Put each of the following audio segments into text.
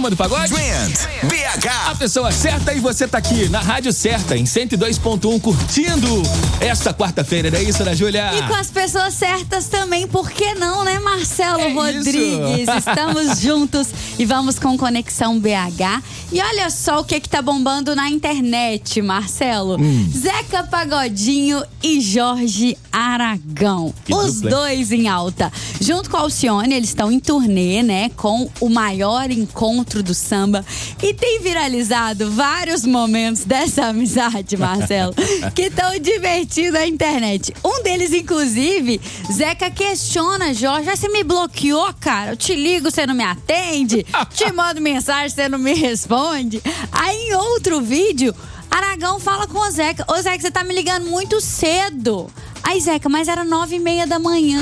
Turma do Pagode? Trend BH. A pessoa certa e você tá aqui na rádio certa, em 102.1, curtindo esta quarta-feira, não é isso, Ana Júlia? E com as pessoas certas também, por que não, né, Marcelo Rodrigues? Estamos juntos e vamos com Conexão BH. E olha só o que tá bombando na internet, Marcelo. Zeca Pagodinho e Jorge Aragão. Os dois em alta. Junto com a Alcione, eles estão em turnê, né, com o maior encontro do samba. E tem viralizado vários momentos dessa amizade, Marcelo, que estão divertindo a internet. Um deles, inclusive, Zeca questiona Jorge: você me bloqueou, cara? Eu te ligo, você não me atende? Te mando mensagem, você não me responde? Aí, em outro vídeo, Aragão fala com o Zeca: ô Zeca, você tá me ligando muito cedo. Aí, Zeca, mas era 9h30 da manhã.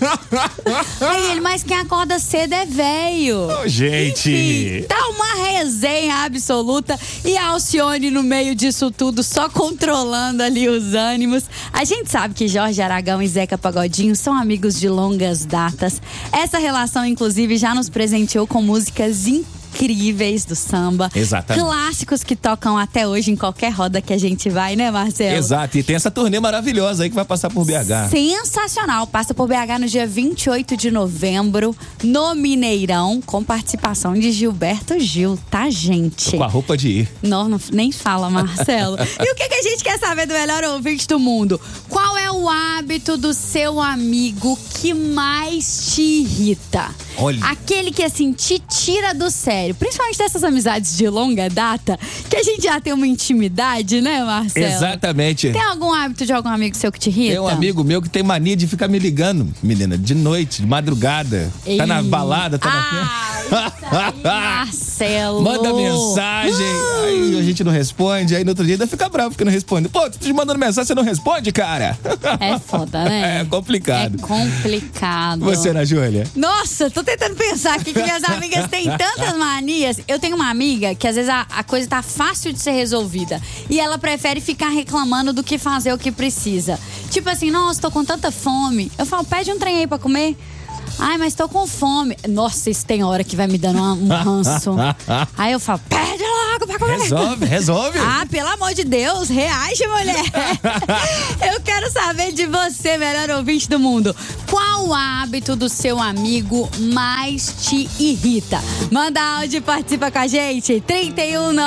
Aí ele: mas quem acorda cedo é velho. Oh, gente. Enfim, tá uma resenha absoluta. E a Alcione no meio disso tudo, só controlando ali os ânimos. A gente sabe que Jorge Aragão e Zeca Pagodinho são amigos de longas datas. Essa relação, inclusive, já nos presenteou com músicas incríveis do samba. Exatamente. Clássicos que tocam até hoje em qualquer roda que a gente vai, né, Marcelo? Exato, e tem essa turnê maravilhosa aí que vai passar por BH. Sensacional, passa por BH no dia 28 de novembro, no Mineirão, com participação de Gilberto Gil, tá, gente? Com a roupa de ir. Não, nem fala, Marcelo. E o que a gente quer saber do melhor ouvinte do mundo? Qual é o hábito do seu amigo que mais te irrita? Olha. Aquele que, assim, te tira do sério. Principalmente dessas amizades de longa data, que a gente já tem uma intimidade, né, Marcelo? Exatamente. Tem algum hábito de algum amigo seu que te irrita? Tem um amigo meu que tem mania de ficar me ligando, menina, de noite, de madrugada. Tá na balada, tá na Marcelo. Manda mensagem, aí a gente não responde, aí no outro dia ainda fica bravo porque não responde. Pô, tô te mandando mensagem, você não responde, cara? É foda, né? É complicado. É complicado. Você, Ana Júlia? Nossa, tô tentando pensar aqui que minhas amigas têm tantas manias. Eu tenho uma amiga que às vezes a coisa tá fácil de ser resolvida e ela prefere ficar reclamando do que fazer o que precisa. Tipo assim: nossa, tô com tanta fome. Eu falo: pede um trem aí pra comer. Ai, mas tô com fome. Nossa, isso tem hora que vai me dando um ranço. Aí eu falo: pede logo pra comer. Resolve. Ah, pelo amor de Deus, reage, mulher. Eu quero saber de você, melhor ouvinte do mundo. Qual hábito do seu amigo mais te irrita? Manda áudio e participa com a gente. 31